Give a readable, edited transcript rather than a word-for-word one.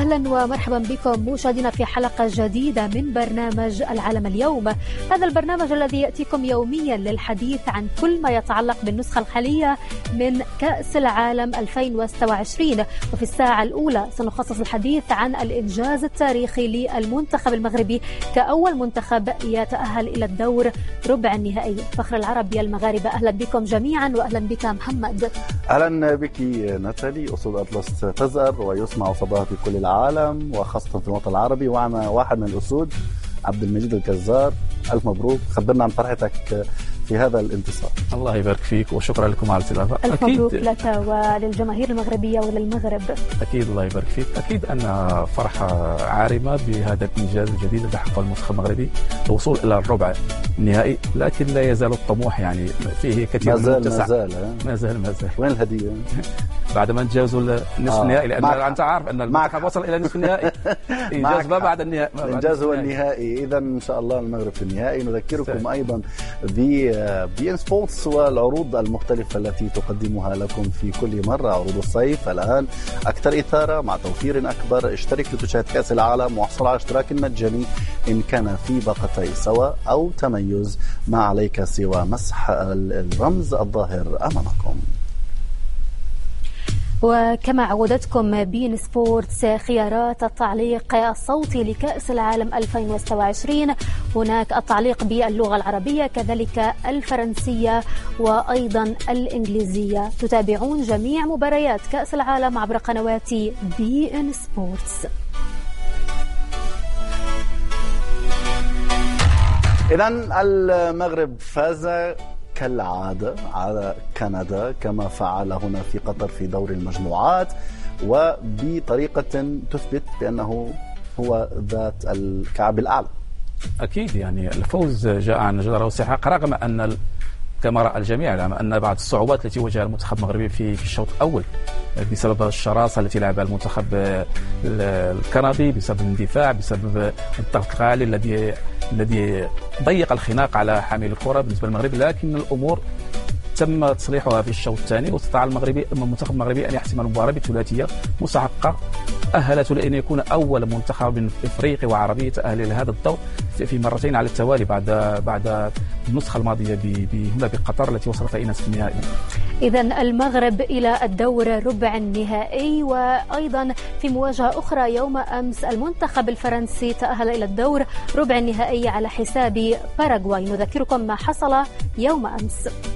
أهلا ومرحبا بكم مشاهدينا في حلقة جديدة من برنامج العالم اليوم. هذا البرنامج الذي يأتيكم يوميا للحديث عن كل ما يتعلق بالنسخة الحالية من كأس العالم 2026. وفي الساعة الأولى سنخصص الحديث عن الإنجاز التاريخي للمنتخب المغربي كأول منتخب يتأهل إلى الدور ربع النهائي. فخر العرب يا المغاربة، أهلا بكم جميعا وأهلا بك محمد. أهلا بك ناتالي. أسود أطلس تزأر ويسمع صداها في كل العالم وخاصة في الوطن العربي، وعنا واحد من الأسود عبد المجيد الكزار. ألف مبروك، خبرنا عن فرحتك في هذا الانتصار. الله يبارك فيك وشكرا لكم على الاستضافة. ألف مبروك لك وللجماهير المغربية وللمغرب. أكيد الله يبارك فيك. أكيد أن فرحة عارمة بهذا الإنجاز الجديد الذي حققه المنتخب المغربي، الوصول إلى الربع النهائي، لكن لا يزال الطموح يعني فيه كثير من التسع. ما زال وين الهدية؟ بعد ما نتجاوزوا نصف النهائي، لأن أنت عارف أن المنتخب وصل إلى نصف النهائي. إنجاز ما بعد النهائي. الإنجاز هو النهائي. إذا إن شاء الله المغرب في النهائي. نذكركم أيضا بي إن سبورتس والعروض المختلفة التي تقدمها لكم في كل مرة. عروض الصيف الآن أكثر إثارة مع توفير أكبر. اشترك لتشاهد كأس العالم واحصل على اشتراك مجاني إن كان في باقتي سواء أو تميز، ما عليك سوى مسح الرمز الظاهر أمامكم. وكما عودتكم بين سبورتس خيارات التعليق الصوتي لكأس العالم 2026، هناك التعليق باللغة العربية كذلك الفرنسية وأيضا الإنجليزية. تتابعون جميع مباريات كأس العالم عبر قنوات بي إن سبورتس. إذن المغرب فاز كالعادة على كندا كما فعل هنا في قطر في دور المجموعات، وبطريقة تثبت بأنه هو ذات الكعب الأعلى. أكيد يعني الفوز جاء عن جدارة واستحقاق، رغم أن كما رأى الجميع أن بعض الصعوبات التي واجهها المنتخب المغربي في الشوط الأول بسبب الشراسة التي لعبها المنتخب الكندي، بسبب الاندفاع، بسبب الضغط العالي الذي ضيق الخناق على حامل الكرة بالنسبة للمغرب، لكن الأمور تم تصليحها في الشوط الثاني، واستطاع المنتخب المغربي أن يحسم المباراة بثلاثية مستحقة أهلته لأن يكون أول منتخب إفريقي وعربي يتأهل إلى هذا الدور في مرتين على التوالي بعد النسخة الماضية هنا بقطر التي وصلت إلى نصف النهائي. إذن المغرب إلى الدور ربع النهائي. وأيضا في مواجهة أخرى يوم أمس المنتخب الفرنسي تأهل إلى الدور ربع النهائي على حساب باراغواي. نذكركم ما حصل يوم أمس.